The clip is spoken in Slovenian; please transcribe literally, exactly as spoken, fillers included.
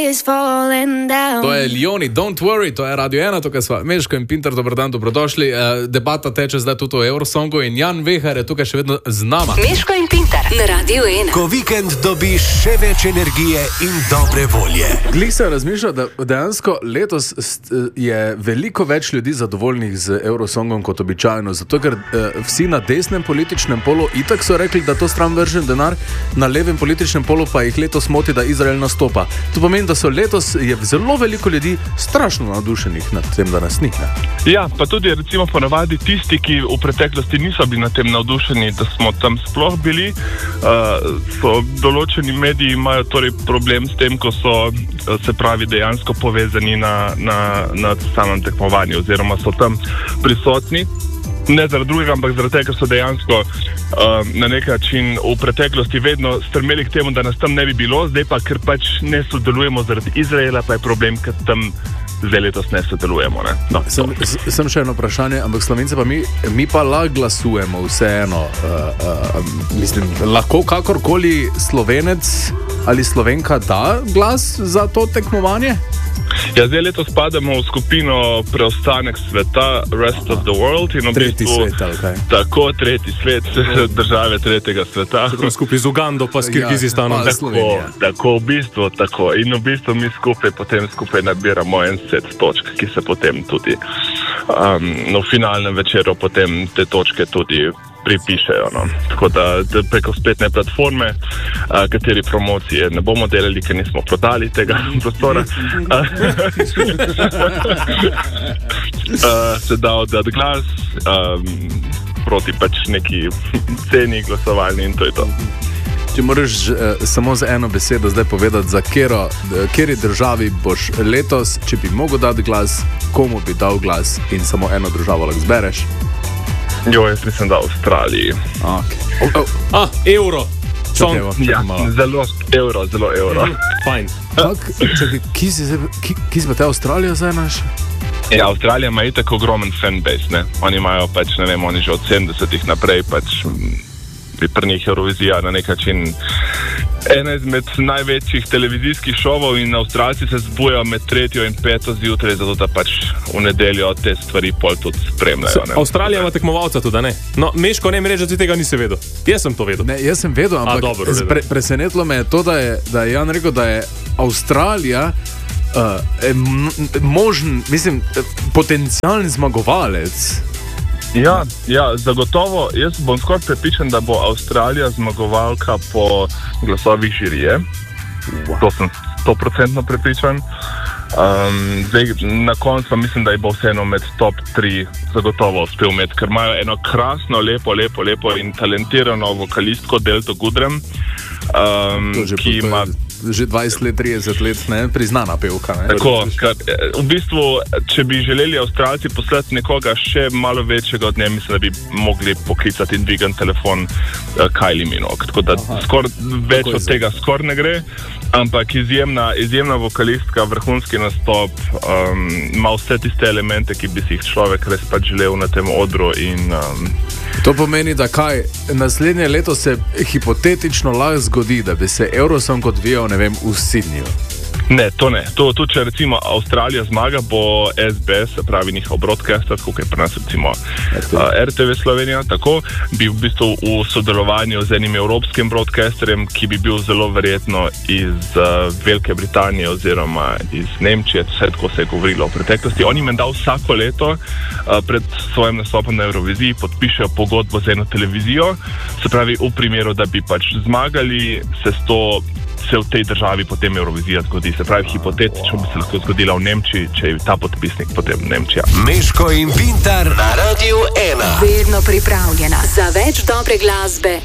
To je Lioni, Don't Worry, to je Radio ena, tukaj sva Meško in Pintar, dobro dan, dobrodošli. E, debata teče zdaj tudi o Eurosongu in Jan Vehar je tukaj še vedno z nama. Meško in Pintar na Radio ena. Ko vikend dobiš še več energije in dobre volje. Glih se razmišlja, da dejansko letos je veliko več ljudi zadovoljnih z Eurosongom kot običajno, zato ker e, vsi na desnem političnem polu itak so rekli, da to stran vržen denar, na levem političnem polu pa jih letos moti, da Izrael nastopa. To pomeni, da so letos je zelo veliko ljudi strašno navdušenih nad tem, da nas ni. Ne? Ja, pa tudi recimo ponavadi tisti, ki v preteklosti niso bili na tem navdušeni, da smo tam sploh bili, uh, so določeni mediji imajo torej problem s tem, ko so se pravi dejansko povezani na, na, na samem tekmovanju oziroma so tam prisotni. Ne zaradi drugega, ampak zaradi tega, ker so dejansko uh, na nek način v preteklosti vedno strmeli k temu, da nas tam ne bi bilo, zdaj pa, ker pač ne sodelujemo zaradi Izraela, pa je problem, ker tam zdaj letos ne sodelujemo. Ne? No, sem, sem še eno vprašanje, ampak Slovenci pa mi, mi pa lahko glasujemo vseeno. Uh, uh, mislim, lahko kakorkoli Slovenec ali Slovenka da glas za to tekmovanje? Ja, zdaj letos spadamo v skupino Preostanek sveta, Rest Aha. of the World. In v tretji bistvu, svet, ali kaj? Tako, tretji svet, države tretjega sveta. Tako skupaj z Ugando pa s Kirgizistanom. Ja, tako, tako, v bistvu tako. In v bistvu mi skupaj potem skupaj nabiramo en set točk, ki se potem tudi um, no, v finalnem večeru potem te točke tudi pripišejo. No. Tako da preko spletne platforme, a, kateri promocije ne bomo delali, ker nismo prodali tega prostora, se da oddati glas a, proti pač neki ceni glasovalni in to je to. Če moraš eh, samo z eno besedo zdaj povedati, za kjero, kjeri državi boš letos, če bi mogel dati glas, komu bi dal glas in samo eno državo lahko zbereš? Jo, jaz mislim, da v Avstraliji. Okay. Oh, oh. Ah, evro. Song. Ja, zelo evro, zelo evro. Fajn. Čakaj, kje si pa te Avstralija zdaj naš? Ja, Avstralija ima itak ogromen fanbase, ne. Oni imajo pač, ne vem, oni že od sedemdesetih naprej pač pri njih Eurovizija na nek način ena izmed največjih televizijskih šovov in Avstralci se zbujajo med tretjo in peto zjutraj, zato da pač v nedeljo te stvari pol tudi spremljajo. Ne? Avstralija ima tekmovalca tudi, ne? No, Meško, ne mi reči, da ti tega nisi vedel. Jaz sem to vedel. Ne, jaz sem vedel, ampak A, dobro, pre, presenetilo me je to, da je, da je Jan rekel, da je Avstralija uh, možen, mislim, potencialni zmagovalec. Ja, ja, zagotovo. Jaz bom skoraj prepričan, da bo Avstralija zmagovalka po glasovih žirije. Wow. To sem sto procentno prepričan. Um, zdaj, na koncu pa mislim, da je bo vseeno med top tri zagotovo uspel imeti, ker imajo eno krasno, lepo, lepo, lepo in talentirano vokalistko Delto Goodrem, um, ki ima že dvajset let, trideset let, ne, priznana pevka. Ne? Tako, kar, v bistvu, če bi želeli Avstralci poslati nekoga še malo večjega od nje, mislim, da bi mogli poklicati in dvigati telefon uh, Kylie Minogue. Tako da skor več od tega skor ne gre, ampak izjemna, izjemna vokalistka, vrhunski nastop, um, ima vse tiste elemente, ki bi si jih človek res pač želel na tem odru in um, to pomeni, da kaj, naslednje leto se hipotetično lahko zgodi, da bi se Eurosong odvijal, ne vem, v Sydneyju. Ne, to ne. To, to, če recimo Avstralija zmaga, bo S B S, se pravi njihov broadcaster, tako je pri nas recimo uh, R T V Slovenija, tako bi v bistvu v sodelovanju z enim evropskim broadcasterjem, ki bi bil zelo verjetno iz uh, Velike Britanije oziroma iz Nemčije, vse tako se je govorilo v preteklosti. Oni menda vsako leto uh, pred svojim nastopom na Euroviziji podpišejo pogodbo z eno televizijo, se pravi v primeru, da bi pač zmagali, se s to se v tej državi potem Eurovizija zgodi. Se pravi, hipotetično bi se lahko zgodila v Nemčiji, če je ta podpisnik potem Nemčija. Meško in Pintar na Radio ena. Vedno pripravljena za več dobre glasbe.